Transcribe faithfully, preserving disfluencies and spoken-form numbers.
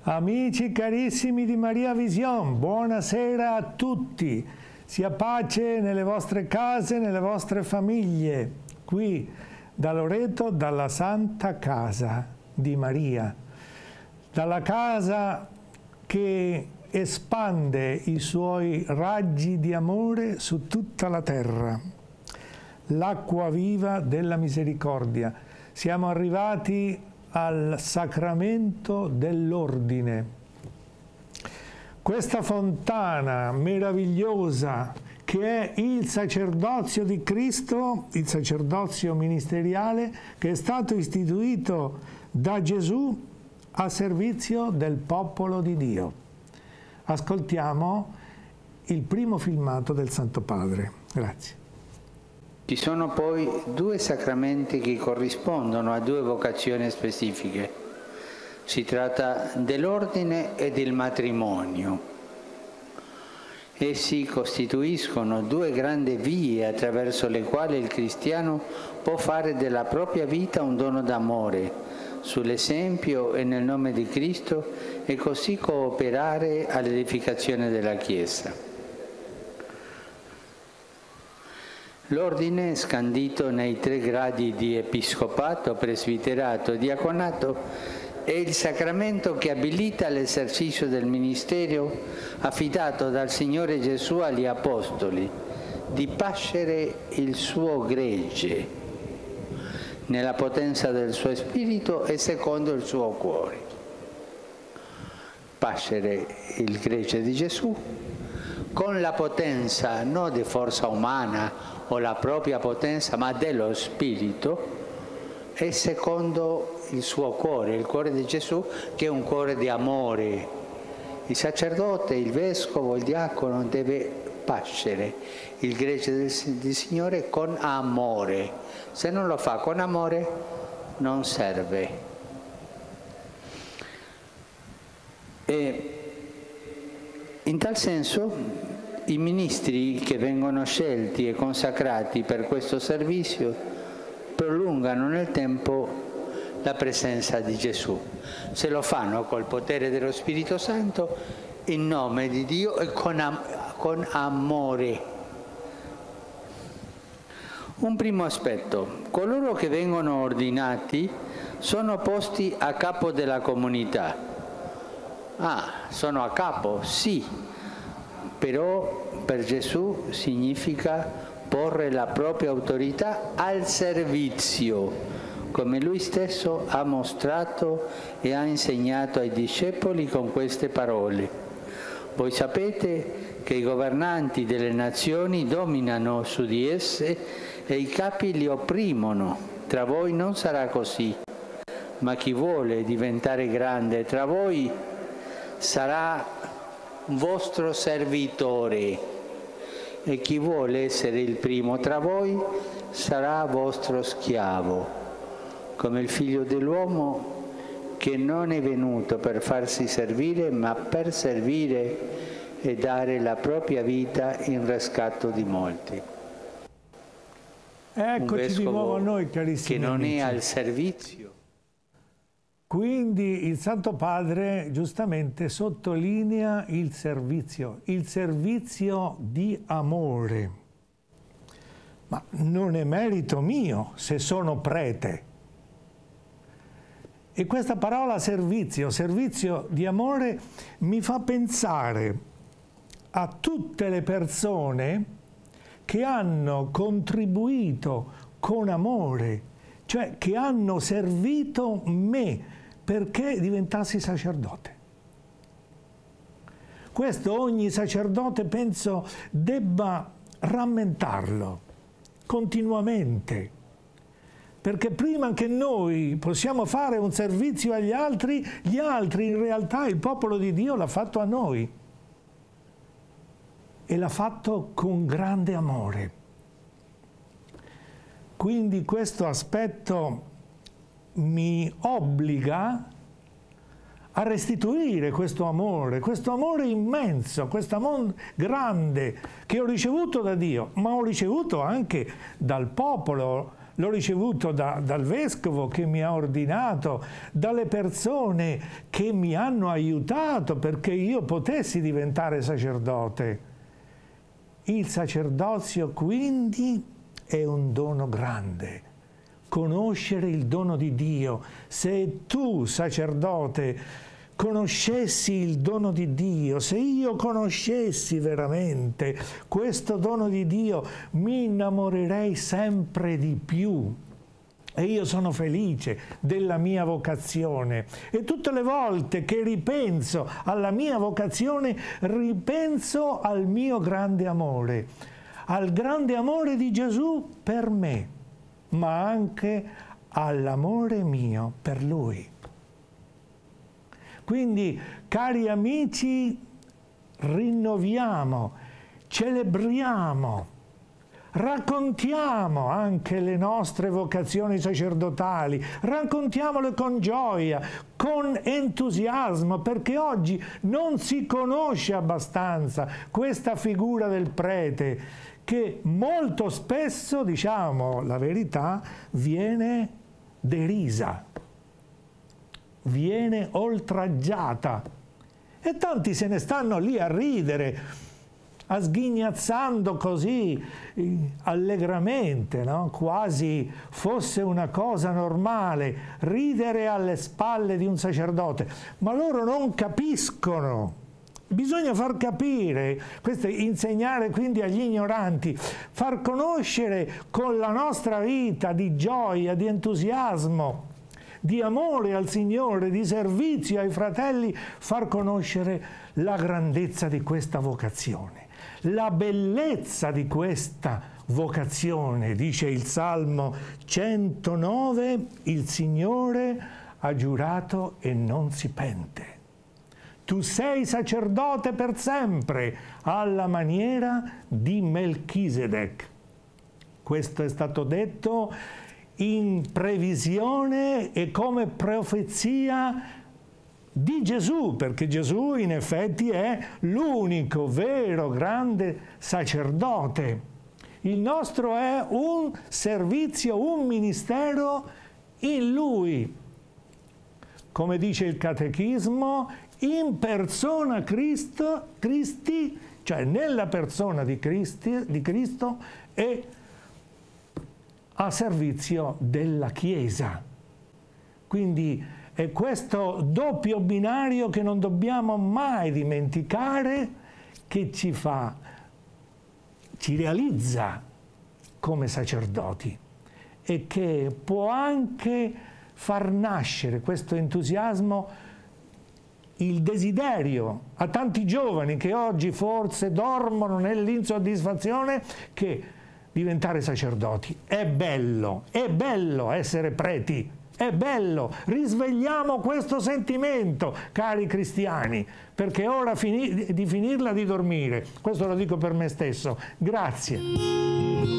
Amici carissimi di Maria Vision, buonasera a tutti. Sia pace nelle vostre case, nelle vostre famiglie. Qui da Loreto, dalla Santa Casa di Maria, dalla casa che espande i suoi raggi di amore su tutta la terra, l'acqua viva della misericordia. Siamo arrivati al sacramento dell'ordine. Questa fontana meravigliosa che è il sacerdozio di Cristo, il sacerdozio ministeriale che è stato istituito da Gesù a servizio del popolo di Dio. Ascoltiamo il primo filmato del Santo Padre. Grazie. Ci sono poi due sacramenti che corrispondono a due vocazioni specifiche. Si tratta dell'ordine e del matrimonio. Essi costituiscono due grandi vie attraverso le quali il cristiano può fare della propria vita un dono d'amore, sull'esempio e nel nome di Cristo, e così cooperare all'edificazione della Chiesa. L'ordine, scandito nei tre gradi di episcopato, presbiterato e diaconato, è il sacramento che abilita l'esercizio del ministero affidato dal Signore Gesù agli Apostoli, di pascere il suo gregge nella potenza del suo spirito e secondo il suo cuore. Pascere il gregge di Gesù con la potenza non di forza umana o la propria potenza, ma dello Spirito, e secondo il suo cuore, il cuore di Gesù, che è un cuore di amore. Il sacerdote, il vescovo, il diacono deve pascere il gregge del, del Signore con amore. Se non lo fa con amore, non serve. E in tal senso i ministri che vengono scelti e consacrati per questo servizio prolungano nel tempo la presenza di Gesù. Se lo fanno col potere dello Spirito Santo, in nome di Dio e con, am- con amore. Un primo aspetto: coloro che vengono ordinati sono posti a capo della comunità. Ah, sono a capo? Sì. Però per Gesù significa porre la propria autorità al servizio, come lui stesso ha mostrato e ha insegnato ai discepoli con queste parole. Voi sapete che i governanti delle nazioni dominano su di esse e i capi li opprimono. Tra voi non sarà così, ma chi vuole diventare grande tra voi sarà vostro servitore, e chi vuole essere il primo tra voi sarà vostro schiavo, come il Figlio dell'uomo, che non è venuto per farsi servire, ma per servire e dare la propria vita in riscatto di molti. Eccoci di nuovo a noi, carissimi che non amici. È al servizio. Quindi il Santo Padre giustamente sottolinea il servizio, il servizio di amore. Ma non è merito mio se sono prete. E questa parola servizio, servizio di amore, mi fa pensare a tutte le persone che hanno contribuito con amore, cioè che hanno servito me perché diventassi sacerdote. Questo ogni sacerdote, penso, debba rammentarlo continuamente, perché prima che noi possiamo fare un servizio agli altri, gli altri, in realtà il popolo di Dio l'ha fatto a noi e l'ha fatto con grande amore. Quindi questo aspetto mi obbliga a restituire questo amore, questo amore immenso, questo amore grande che ho ricevuto da Dio, ma ho ricevuto anche dal popolo, l'ho ricevuto da, dal vescovo che mi ha ordinato, dalle persone che mi hanno aiutato perché io potessi diventare sacerdote. Il sacerdozio quindi è un dono grande. Conoscere il dono di Dio. Se tu, sacerdote, conoscessi il dono di Dio, se io conoscessi veramente questo dono di Dio, mi innamorerei sempre di più. E io sono felice della mia vocazione. E tutte le volte che ripenso alla mia vocazione, ripenso al mio grande amore, al grande amore di Gesù per me, ma anche all'amore mio per Lui. Quindi, cari amici, rinnoviamo, celebriamo, raccontiamo anche le nostre vocazioni sacerdotali, raccontiamole con gioia, con entusiasmo, perché oggi non si conosce abbastanza questa figura del prete, che molto spesso, diciamo la verità, viene derisa, viene oltraggiata, e tanti se ne stanno lì a ridere, a sghignazzando così eh, allegramente, no? Quasi fosse una cosa normale ridere alle spalle di un sacerdote, ma loro non capiscono. Bisogna far capire, questo insegnare quindi agli ignoranti, far conoscere con la nostra vita di gioia, di entusiasmo, di amore al Signore, di servizio ai fratelli, far conoscere la grandezza di questa vocazione, la bellezza di questa vocazione. Dice il Salmo centonove, il Signore ha giurato e non si pente. Tu sei sacerdote per sempre, alla maniera di Melchisedec. Questo è stato detto in previsione e come profezia di Gesù, perché Gesù in effetti è l'unico vero grande sacerdote. Il nostro è un servizio, un ministero in Lui. Come dice il Catechismo, in persona Cristo, Cristi, cioè nella persona di, Cristi, di Cristo, e a servizio della Chiesa. Quindi è questo doppio binario che non dobbiamo mai dimenticare, che ci fa, ci realizza come sacerdoti e che può anche far nascere questo entusiasmo, il desiderio a tanti giovani che oggi forse dormono nell'insoddisfazione, che diventare sacerdoti è bello, è bello essere preti, è bello, risvegliamo questo sentimento, cari cristiani, perché è ora fini- di finirla di dormire. Questo lo dico per me stesso. Grazie.